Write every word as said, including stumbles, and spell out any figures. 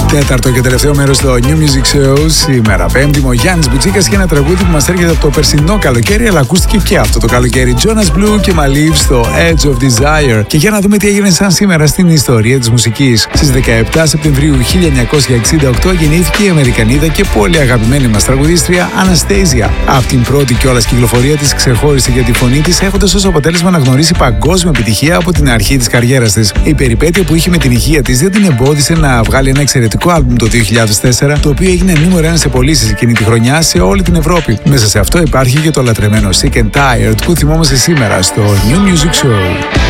Τέταρτο και τελευταίο μέρος στο New Music Show. Σήμερα Πέμπτη, ο Γιάννης Μπουτσίκας και ένα τραγούδι που μας έρχεται από το περσινό καλοκαίρι, αλλά ακούστηκε και αυτό το καλοκαίρι. Jonas Blue και Maleev στο Edge of Desire. Και για να δούμε τι έγινε σαν σήμερα στην ιστορία της μουσικής. Στις δεκαεπτά Σεπτεμβρίου χίλια εννιακόσια εξήντα οκτώ γεννήθηκε η Αμερικανίδα και πολύ αγαπημένη μας τραγουδίστρια Anastasia. Από την πρώτη κιόλας κυκλοφορία της ξεχώρισε για τη φωνή της, έχοντας ως αποτέλεσμα να γνωρίσει παγκόσμια επιτυχία από την αρχή της καριέρας της. Η περιπέτεια που είχε με την υγεία της δεν την εμπόδισε να βγάλει ένα εξαιρετικό άλμπουμ το δύο χιλιάδες τέσσερα, το οποίο έγινε νούμερο ένα σε πωλήσεις εκείνη τη χρονιά σε όλη την Ευρώπη. Μέσα σε αυτό υπάρχει και το λατρεμένο Sick and Tired που θυμόμαστε σήμερα στο New Music Show.